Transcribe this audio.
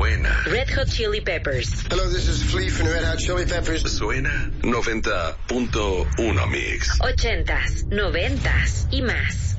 Suena Red Hot Chili Peppers. Hello, this is Flea from Red Hot Chili Peppers. Suena 90.1 Mix. 80s, 90s y más.